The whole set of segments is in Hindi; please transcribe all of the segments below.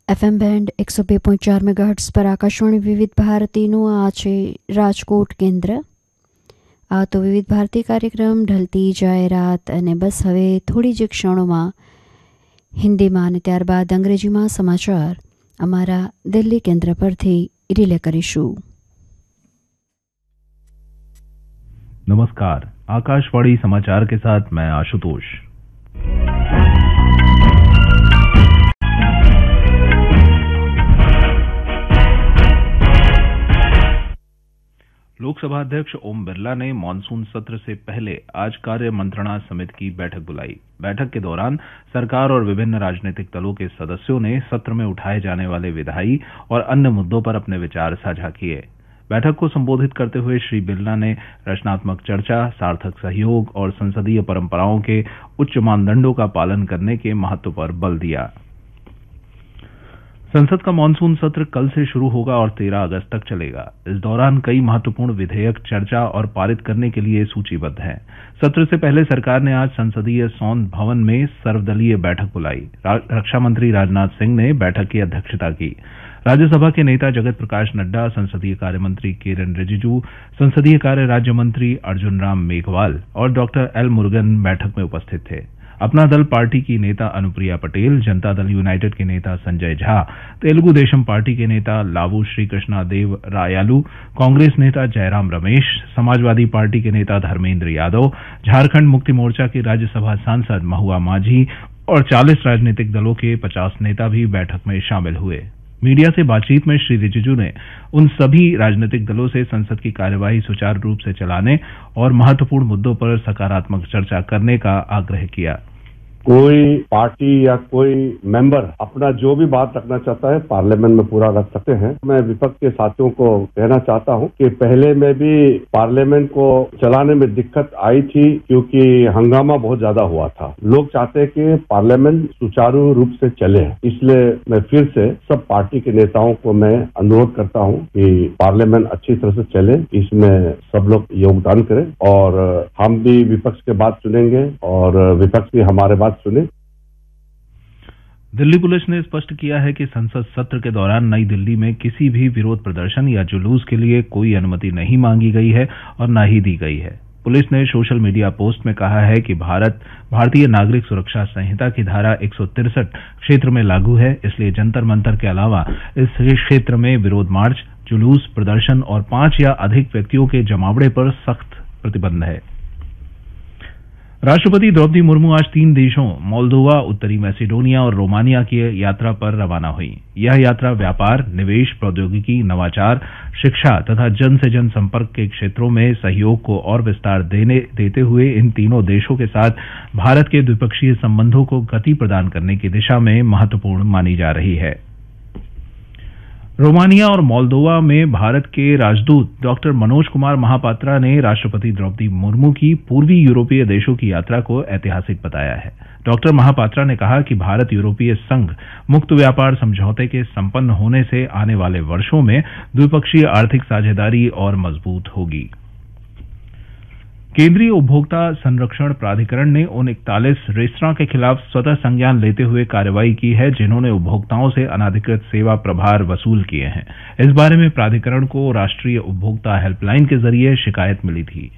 એફએમ બેન્ડ 102.4 મેગાહર્ટ્ઝ પર આકાશવાણી વિવિધ ભારતીનું આ છે રાજકોટ કેન્દ્ર. આ તો વિવિધ ભારતી કાર્યક્રમ ઢલતી જાય રાત અને બસ હવે થોડી જ ક્ષણોમાં હિન્દીમાં અને ત્યારબાદ અંગ્રેજીમાં સમાચાર અમારા દિલ્હી કેન્દ્ર પરથી રિલે કરીશું. नमस्कार, आकाशवाणी समाचार के साथ मैं आशुतोष. लोकसभा अध्यक्ष ओम बिरला ने मॉनसून सत्र से पहले आज कार्य मंत्रणा समिति की बैठक बुलाई. बैठक के दौरान सरकार और विभिन्न राजनीतिक दलों के सदस्यों ने सत्र में उठाए जाने वाले विधायी और अन्य मुद्दों पर अपने विचार साझा किए. बैठक को संबोधित करते हुए श्री बिरला ने रचनात्मक चर्चा, सार्थक सहयोग और संसदीय परंपराओं के उच्च मानदंडों का पालन करने के महत्व पर बल दिया. संसद का मानसून सत्र कल से शुरू होगा और 13 अगस्त तक चलेगा. इस दौरान कई महत्वपूर्ण विधेयक चर्चा और पारित करने के लिए सूचीबद्ध हैं. सत्र से पहले सरकार ने आज संसदीय सौंध भवन में सर्वदलीय बैठक बुलाई. रक्षा मंत्री राजनाथ सिंह ने बैठक की अध्यक्षता की. राज्यसभा के नेता जगत प्रकाश नड्डा, संसदीय कार्य मंत्री किरेन रिजिजू, संसदीय कार्य राज्य मंत्री अर्जुन राम मेघवाल और डॉक्टर एल मुरुगन बैठक में उपस्थित थे. अपना दल पार्टी की नेता अनुप्रिया पटेल, जनता दल यूनाइटेड के नेता संजय झा, तेलुगु देशम पार्टी के नेता लावू श्रीकृष्णा देव रायालू, कांग्रेस नेता जयराम रमेश, समाजवादी पार्टी के नेता धर्मेंद्र यादव, झारखंड मुक्ति मोर्चा के राज्यसभा सांसद महुआ माझी और 40 राजनीतिक दलों के 50 नेता भी बैठक में शामिल हुए. मीडिया से बातचीत में श्री रिजिजू ने उन सभी राजनीतिक दलों से संसद की कार्यवाही सुचारू रूप से चलाने और महत्वपूर्ण मुद्दों पर सकारात्मक चर्चा करने का आग्रह किया. कोई पार्टी या कोई मेंबर अपना जो भी बात रखना चाहता है पार्लियामेंट में पूरा रख सकते हैं. मैं विपक्ष के साथियों को कहना चाहता हूं कि पहले में भी पार्लियामेंट को चलाने में दिक्कत आई थी क्योंकि हंगामा बहुत ज्यादा हुआ था. लोग चाहते हैं कि पार्लियामेंट सुचारू रूप से चले, इसलिए मैं फिर से सब पार्टी के नेताओं को मैं अनुरोध करता हूं कि पार्लियामेंट अच्छी तरह से चले, इसमें सब लोग योगदान करें और हम भी विपक्ष के बात सुनेंगे और विपक्ष भी हमारे बात सुने. दिल्ली पुलिस ने स्पष्ट किया है कि संसद सत्र के दौरान नई दिल्ली में किसी भी विरोध प्रदर्शन या जुलूस के लिए कोई अनुमति नहीं मांगी गई है और न ही दी गई है. पुलिस ने सोशल मीडिया पोस्ट में कहा है कि भारतीय नागरिक सुरक्षा संहिता की धारा 163 क्षेत्र में लागू है, इसलिए जंतर मंतर के अलावा इस क्षेत्र में विरोध मार्च, जुलूस, प्रदर्शन और 5 या अधिक व्यक्तियों के जमावड़े पर सख्त प्रतिबंध है. राष्ट्रपति द्रौपदी मुर्मू आज 3 देशों मोल्दोवा, उत्तरी मैसेडोनिया और रोमानिया की यात्रा पर रवाना हुई. यह यात्रा व्यापार, निवेश, प्रौद्योगिकी, नवाचार, शिक्षा तथा जन से जन संपर्क के क्षेत्रों में सहयोग को और विस्तार देते हुए इन तीनों देशों के साथ भारत के द्विपक्षीय संबंधों को गति प्रदान करने की दिशा में महत्वपूर्ण मानी जा रही है. रोमानिया और मोल्दोवा में भारत के राजदूत डॉक्टर मनोज कुमार महापात्रा ने राष्ट्रपति द्रौपदी मुर्मू की पूर्वी यूरोपीय देशों की यात्रा को ऐतिहासिक बताया है. डॉक्टर महापात्रा ने कहा कि भारत यूरोपीय संघ मुक्त व्यापार समझौते के संपन्न होने से आने वाले वर्षों में द्विपक्षीय आर्थिक साझेदारी और मजबूत होगी. केंद्रीय उपभोक्ता संरक्षण प्राधिकरण ने उन 41 रेस्तरां के खिलाफ स्वतः संज्ञान लेते हुए कार्रवाई की है जिन्होंने उपभोक्ताओं से अनाधिकृत सेवा प्रभार वसूल किए हैं. इस बारे में प्राधिकरण को राष्ट्रीय उपभोक्ता हेल्पलाइन के जरिए शिकायत मिली थी.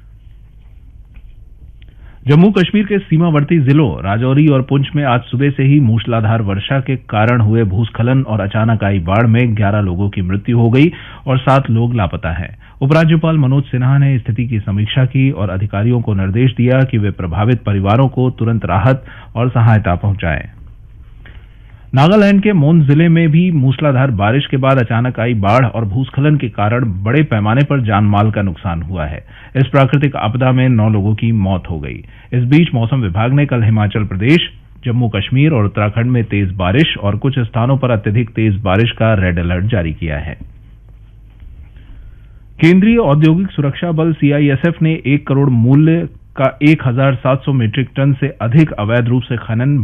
जम्मू कश्मीर के सीमावर्ती जिलों राजौरी और पुंछ में आज सुबह से ही मूसलाधार वर्षा के कारण हुए भूस्खलन और अचानक आई बाढ़ में 11 लोगों की मृत्यु हो गई और 7 लोग लापता हैं. उपराज्यपाल मनोज सिन्हा ने स्थिति की समीक्षा की और अधिकारियों को निर्देश दिया कि वे प्रभावित परिवारों को तुरंत राहत और सहायता पहुंचाएं. नागालैंड के मोन जिले में भी मूसलाधार बारिश के बाद अचानक आई बाढ़ और भूस्खलन के कारण बड़े पैमाने पर जान माल का नुकसान हुआ है. इस प्राकृतिक आपदा में 9 लोगों की मौत हो गई. इस बीच मौसम विभाग ने कल हिमाचल प्रदेश, जम्मू कश्मीर और उत्तराखंड में तेज बारिश और कुछ स्थानों पर अत्यधिक तेज बारिश का रेड अलर्ट जारी किया है. केंद्रीय औद्योगिक सुरक्षा बल सीआईएसएफ ने 1 करोड़ मूल्य का 1700 मीट्रिक टन से अधिक अवैध रूप से खनन